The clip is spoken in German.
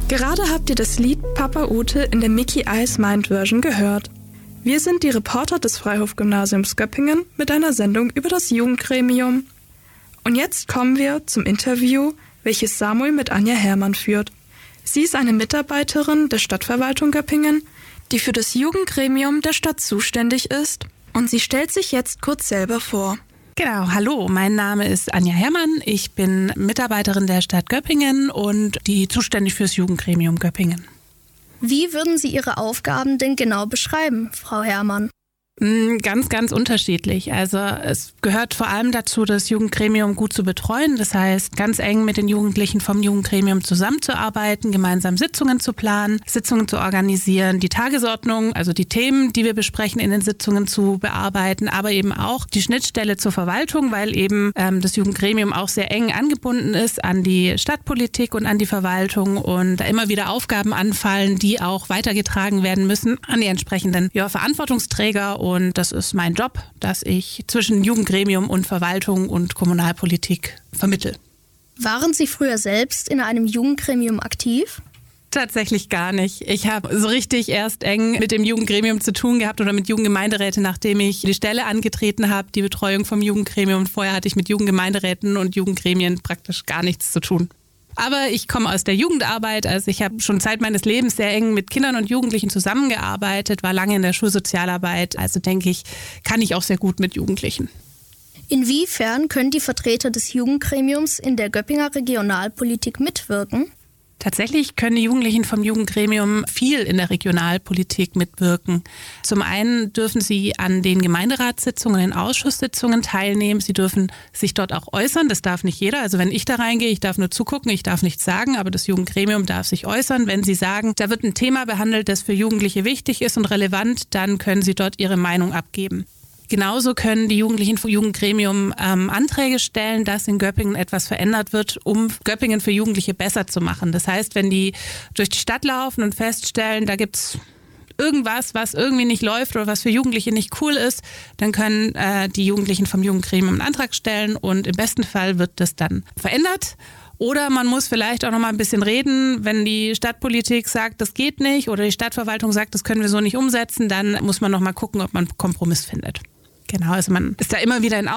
Gerade habt ihr das Lied Papa Ute in der Mickey Ice Mind Version gehört. Wir sind die Reporter des Freihof-Gymnasiums Göppingen mit einer Sendung über das Jugendgremium. Und jetzt kommen wir zum Interview, welches Samuel mit Anja Herrmann führt. Sie ist eine Mitarbeiterin der Stadtverwaltung Göppingen, die für das Jugendgremium der Stadt zuständig ist. Und sie stellt sich jetzt kurz selber vor. Genau, hallo, mein Name ist Anja Herrmann. Ich bin Mitarbeiterin der Stadt Göppingen und die zuständig fürs Jugendgremium Göppingen. Wie würden Sie Ihre Aufgaben denn genau beschreiben, Frau Herrmann? Ganz, ganz unterschiedlich. Also es gehört vor allem dazu, das Jugendgremium gut zu betreuen. Das heißt, ganz eng mit den Jugendlichen vom Jugendgremium zusammenzuarbeiten, gemeinsam Sitzungen zu planen, Sitzungen zu organisieren, die Tagesordnung, also die Themen, die wir besprechen, in den Sitzungen zu bearbeiten, aber eben auch die Schnittstelle zur Verwaltung, weil eben das Jugendgremium auch sehr eng angebunden ist an die Stadtpolitik und an die Verwaltung und da immer wieder Aufgaben anfallen, die auch weitergetragen werden müssen an die entsprechenden Verantwortungsträger. Und das ist mein Job, dass ich zwischen Jugendgremium und Verwaltung und Kommunalpolitik vermittle. Waren Sie früher selbst in einem Jugendgremium aktiv? Tatsächlich gar nicht. Ich habe so richtig erst eng mit dem Jugendgremium zu tun gehabt oder mit Jugendgemeinderäten, nachdem ich die Stelle angetreten habe, die Betreuung vom Jugendgremium. Vorher hatte ich mit Jugendgemeinderäten und Jugendgremien praktisch gar nichts zu tun. Aber ich komme aus der Jugendarbeit, also ich habe schon Zeit meines Lebens sehr eng mit Kindern und Jugendlichen zusammengearbeitet, war lange in der Schulsozialarbeit, also denke ich, kann ich auch sehr gut mit Jugendlichen. Inwiefern können die Vertreter des Jugendgremiums in der Göppinger Regionalpolitik mitwirken? Tatsächlich können die Jugendlichen vom Jugendgremium viel in der Regionalpolitik mitwirken. Zum einen dürfen sie an den Gemeinderatssitzungen, den Ausschusssitzungen teilnehmen. Sie dürfen sich dort auch äußern. Das darf nicht jeder. Also wenn ich da reingehe, ich darf nur zugucken, ich darf nichts sagen, aber das Jugendgremium darf sich äußern. Wenn sie sagen, da wird ein Thema behandelt, das für Jugendliche wichtig ist und relevant, dann können sie dort ihre Meinung abgeben. Genauso können die Jugendlichen vom Jugendgremium Anträge stellen, dass in Göppingen etwas verändert wird, um Göppingen für Jugendliche besser zu machen. Das heißt, wenn die durch die Stadt laufen und feststellen, da gibt's irgendwas, was irgendwie nicht läuft oder was für Jugendliche nicht cool ist, dann können die Jugendlichen vom Jugendgremium einen Antrag stellen und im besten Fall wird das dann verändert. Oder man muss vielleicht auch noch mal ein bisschen reden, wenn die Stadtpolitik sagt, das geht nicht oder die Stadtverwaltung sagt, das können wir so nicht umsetzen, dann muss man noch mal gucken, ob man einen Kompromiss findet. Genau, also man ist da immer wieder in